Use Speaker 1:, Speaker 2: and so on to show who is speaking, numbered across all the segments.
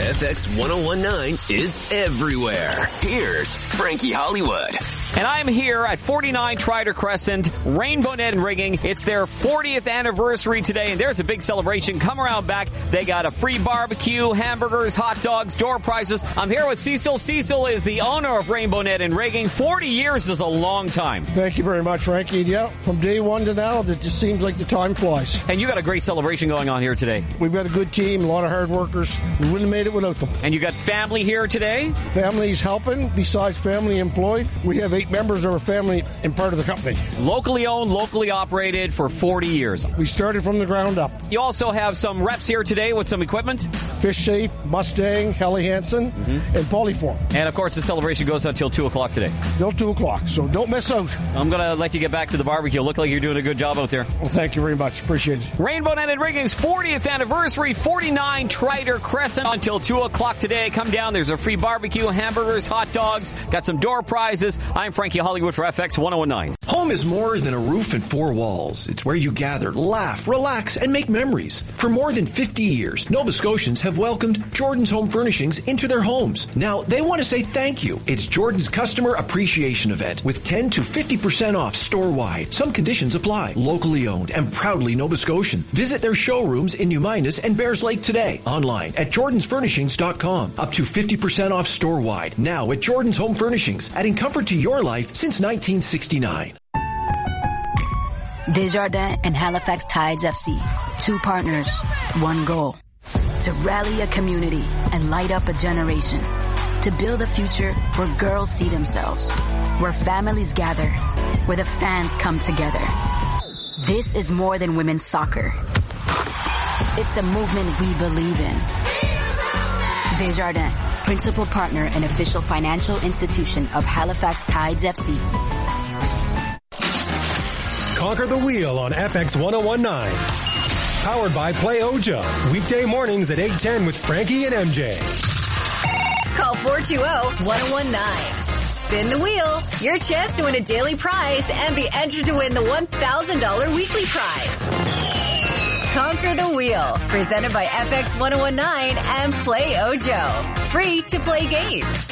Speaker 1: FX 1019 is everywhere. Here's Frankie Hollywood.
Speaker 2: And I'm here at 49 Trider Crescent, Rainbow Net and Rigging. It's their 40th anniversary today, and there's a big celebration. Come around back. They got a free barbecue, hamburgers, hot dogs, door prizes. I'm here with Cecil. Cecil is the owner of Rainbow Net and Rigging. 40 years is a long time.
Speaker 3: Thank you very much, Frankie. Yeah, from day one to now, it just seems like the time flies.
Speaker 2: And you got a great celebration going on here today.
Speaker 3: We've got a good team, a lot of hard workers. We wouldn't have made it without them.
Speaker 2: And you got family here today?
Speaker 3: Family's helping. Besides family employed, we have 8 members of our family and part of the company.
Speaker 2: Locally owned, locally operated for 40 years.
Speaker 3: We started from the ground up.
Speaker 2: You also have some reps here today with some equipment?
Speaker 3: Fish Safe, Mustang, Helly Hansen, and Polyform.
Speaker 2: And of course, the celebration goes until 2 o'clock today.
Speaker 3: Till 2 o'clock, so don't miss out.
Speaker 2: I'm going to let you get back to the barbecue. Look like you're doing a good job out there.
Speaker 3: Well, thank you very much. Appreciate it.
Speaker 2: Rainbow Net and Rigging's 40th anniversary, 49 Trider Crescent until 2 o'clock today. Come down. There's a free barbecue, hamburgers, hot dogs, got some door prizes. I'm Frankie Hollywood for FX 1019.
Speaker 4: Home is more than a roof and 4 walls. It's where you gather, laugh, relax, and make memories. For more than 50 years, Nova Scotians have welcomed Jordan's Home Furnishings into their homes. Now, they want to say thank you. It's Jordan's Customer Appreciation Event with 10 to 50% off store-wide. Some conditions apply. Locally owned and proudly Nova Scotian. Visit their showrooms in New Minas and Bears Lake today. Online at jordansfurnishings.com. Up to 50% off store-wide. Now at Jordan's Home Furnishings, adding comfort to your life since 1969.
Speaker 5: Desjardins and Halifax Tides FC. 2 partners, 1 goal. To rally a community and light up a generation. To build a future where girls see themselves. Where families gather. Where the fans come together. This is more than women's soccer. It's a movement we believe in. Desjardins, principal partner and official financial institution of Halifax Tides FC.
Speaker 6: Conquer the Wheel on FX 1019. Powered by Play Ojo. Weekday mornings at 8:10 with Frankie and MJ.
Speaker 7: Call 420-1019. Spin the wheel. Your chance to win a daily prize and be entered to win the $1,000 weekly prize. Conquer the Wheel. Presented by FX 1019 and Play Ojo. Free to play games.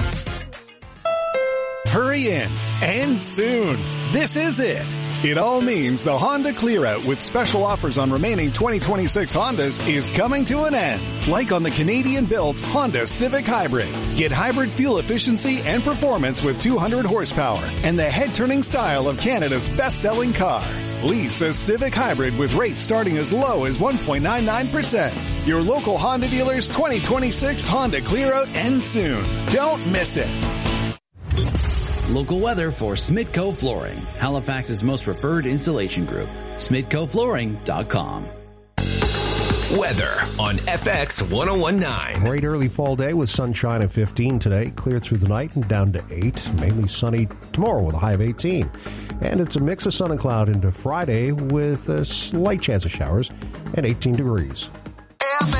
Speaker 8: Hurry in. And soon. This is it. It all means the Honda Clear-Out with special offers on remaining 2026 Hondas is coming to an end. Like on the Canadian-built Honda Civic Hybrid. Get hybrid fuel efficiency and performance with 200 horsepower and the head-turning style of Canada's best-selling car. Lease a Civic Hybrid with rates starting as low as 1.99%. Your local Honda dealer's 2026 Honda Clear-Out ends soon. Don't miss it.
Speaker 9: Local weather for Smitco Flooring, Halifax's most preferred installation group. SmitcoFlooring.com.
Speaker 1: Weather on FX 1019.
Speaker 10: Great early fall day with sunshine of 15 today. Clear through the night and down to 8. Mainly sunny tomorrow with a high of 18. And it's a mix of sun and cloud into Friday with a slight chance of showers and 18 degrees.